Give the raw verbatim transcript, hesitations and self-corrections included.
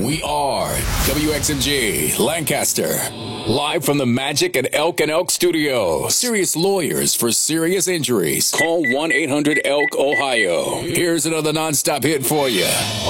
We are W X M G Lancaster. Live from the Magic at Elk and Elk Studio. Serious lawyers for serious injuries. Call one eight hundred elk ohio. Here's another nonstop hit for you